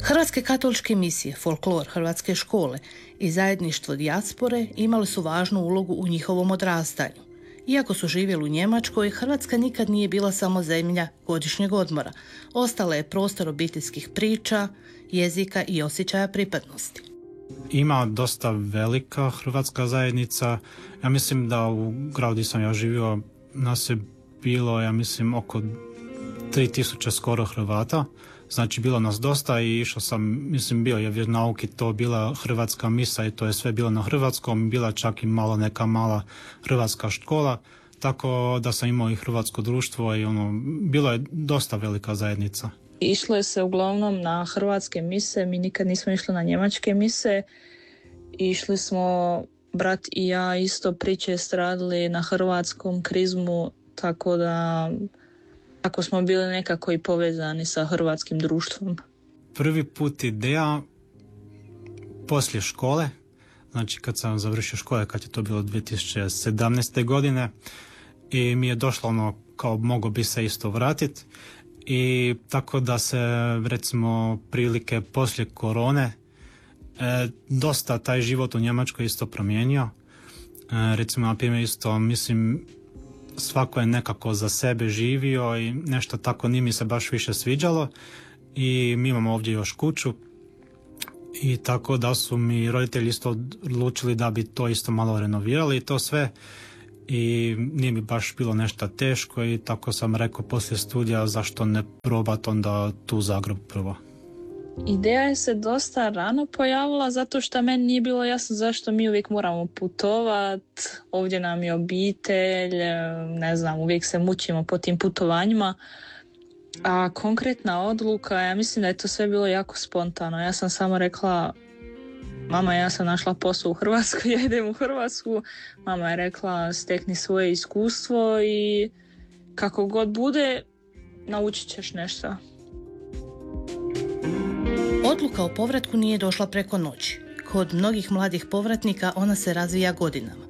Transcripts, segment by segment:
Hrvatske katoličke misije, folklor, hrvatske škole i zajedništvo dijaspore imali su važnu ulogu u njihovom odrastanju. Iako su živjeli u Njemačkoj, Hrvatska nikad nije bila samo zemlja godišnjeg odmora. Ostala je prostor obiteljskih priča, jezika i osjećaja pripadnosti. Ima dosta velika hrvatska zajednica. Ja mislim da u gradu gdje sam ja živio nas je bilo, ja mislim, oko 3000 skoro Hrvata. Znači bilo nas dosta i išao sam, mislim bio je vjeronauk i to bila hrvatska misa i to je sve bilo na hrvatskom, bila čak i malo neka mala hrvatska škola, tako da sam imao i hrvatsko društvo i bilo je dosta velika zajednica. Išlo je se uglavnom na hrvatske mise, mi nikad nismo išli na njemačke mise, išli smo, brat i ja isto priče stradili na hrvatskom krizmu, tako da ako smo bili nekako i povezani sa hrvatskim društvom. Prvi put ideja poslije škole, znači kad sam završio škole, kad je to bilo 2017. godine i mi je došlo kao mogo bi se isto vratiti i tako da se recimo prilike poslije korone dosta taj život u Njemačkoj isto promijenio. Recimo na primjer isto mislim svako je nekako za sebe živio i nešto tako nije mi se baš više sviđalo i mi imamo ovdje još kuću i tako da su mi roditelji isto odlučili da bi to isto malo renovirali i to sve i nije mi baš bilo nešto teško i tako sam rekao poslije studija zašto ne probati onda tu Zagreb prvo. Ideja je se dosta rano pojavila zato što meni nije bilo jasno zašto mi uvijek moramo putovati, ovdje nam je obitelj, ne znam, uvijek se mučimo po tim putovanjima. A konkretna odluka, ja mislim da je to sve bilo jako spontano. Ja sam samo rekla, mama, ja sam našla posao u Hrvatskoj, ja idem u Hrvatsku. Mama je rekla, stekni svoje iskustvo i kako god bude, naučit ćeš nešto. Odluka o povratku nije došla preko noći. Kod mnogih mladih povratnika ona se razvija godinama.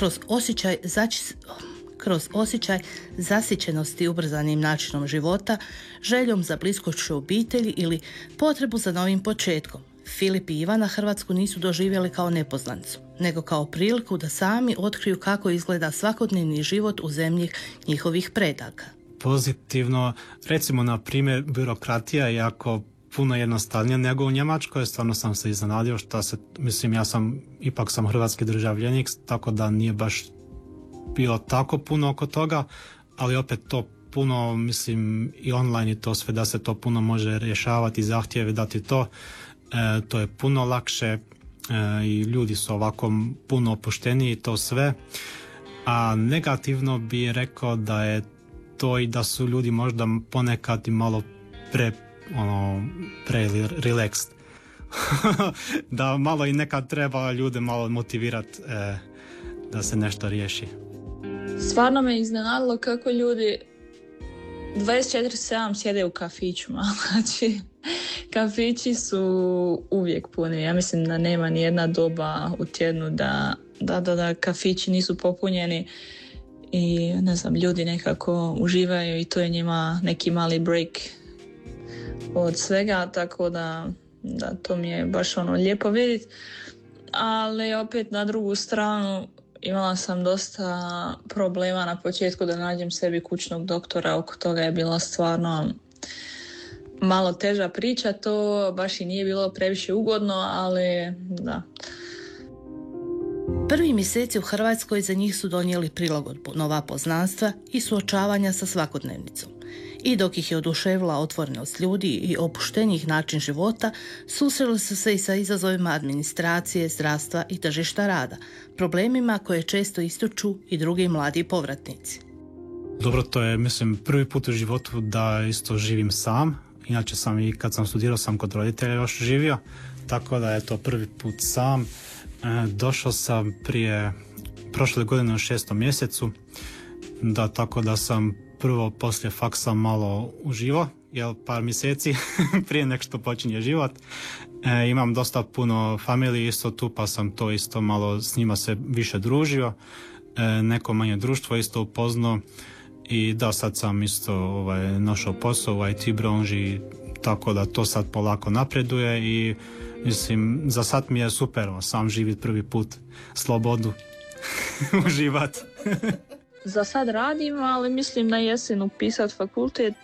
Kroz osjećaj zasićenosti ubrzanim načinom života, željom za bliskošću obitelji ili potrebu za novim početkom. Filip i Ivana Hrvatsku nisu doživjeli kao nepoznanicu, nego kao priliku da sami otkriju kako izgleda svakodnevni život u zemlji njihovih predaka. Pozitivno, recimo na primjer, birokratija je jako puno jednostavnije nego u Njemačkoj, stvarno sam se iznenadio mislim ipak sam hrvatski državljenik, tako da nije baš bilo tako puno oko toga, ali opet to puno, mislim i online i to sve da se to puno može rješavati, zahtjeve dati to je puno lakše i ljudi su ovako puno opušteniji i to sve, a negativno bi rekao da je to i da su ljudi možda ponekad i malo pre relaxed. Da malo i nekad treba ljude malo motivirati da se nešto riješi. Stvarno me iznenadilo kako ljudi 24/7 sjede u kafiću. Znači, kafići su uvijek puni. Ja mislim da nema ni jedna doba u tjednu da kafići nisu popunjeni i ne znam, ljudi nekako uživaju i to je njima neki mali break od svega, tako da to mi je baš lijepo vidjeti. Ali opet na drugu stranu imala sam dosta problema na početku da nađem sebi kućnog doktora, oko toga je bila stvarno malo teža priča, to baš i nije bilo previše ugodno, ali da. Prvi mjeseci u Hrvatskoj za njih su donijeli prilagodbu, nova poznanstva i suočavanja sa svakodnevnicom. I dok ih je oduševila otvorenost ljudi i opuštenjih način života, susreli su se i sa izazovima administracije, zdravstva i tržišta rada, problemima koje često ističu i drugi mladi povratnici. Dobro, to je, mislim, prvi put u životu da isto živim sam. Inače sam i kad sam studirao sam kod roditelja još živio, tako da je to prvi put sam. Došao sam prošle godine u 6. mjesecu, tako da sam prvo poslije faksa malo uživo, par mjeseci prije nek što počinje život. Imam dosta puno familije isto tu, pa sam to isto malo s njima se više družio. Neko manje društvo isto upoznao i sad sam isto našao posao u IT branži, tako da to sad polako napreduje i mislim, za sad mi je super sam živjeti prvi put, slobodu, uživati. Za sad radim, ali mislim na jesen upisati fakultet